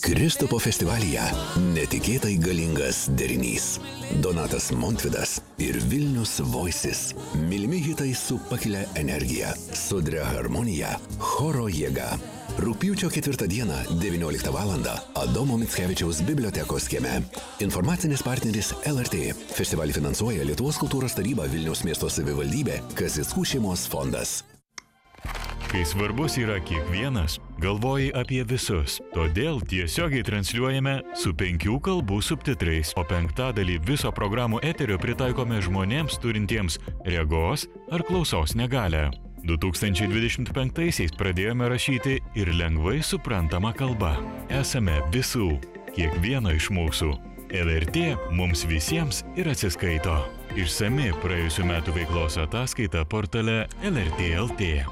Kristupo festivalyje netikėtai galingas derinys. Donatas Montvydas ir Vilnius Voices. Mylimi hitai su pakilia energija, sodria harmonija, choro jėga. Rugpjūčio 4 dieną, 19 val. Adomo Mickevičiaus bibliotekos kieme. Informacinis partneris LRT. Festivalį finansuoja Lietuvos kultūros taryba, Vilniaus miesto savivaldybė, Kazickų šeimos fondas. Kai svarbus yra kiekvienas, galvoji apie visus. Todėl tiesiogiai transliuojame su 5 kalbų subtitrais, o 1/5 viso programų eterio pritaikome žmonėms turintiems regos ar klausos negalią. 2025-aisiais pradėjome rašyti ir lengvai suprantama kalba. Esame visų, kiekvieno iš mūsų. LRT mums visiems ir atsiskaito. Išsami praėjusių metų veiklos ataskaita portale LRT LT.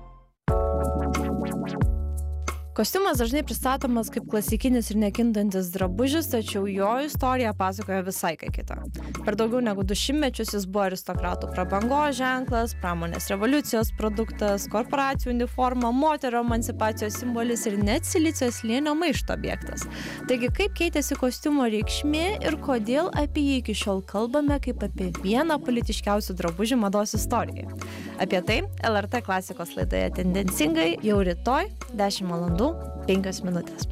Kostiumas dažnai pristatomas kaip klasikinis ir nekintantis drabužis, tačiau jo istorija pasakoja visai ką kitą. Per daugiau negu 2 mečius jis buvo aristokratų prabangos ženklas, pramonės revoliucijos produktas, korporacijų uniforma, moterų emancipacijos simbolis ir net Silicio slėnio maišto objektas. Taigi, kaip keitėsi kostiumo reikšmė ir kodėl apie jį iki šiol kalbame kaip apie vieną politiškiausių drabužių mados istorijoje? Apie tai LRT klasikos laidoje Tendencingai jau rytoj 10 val. 5 minutės.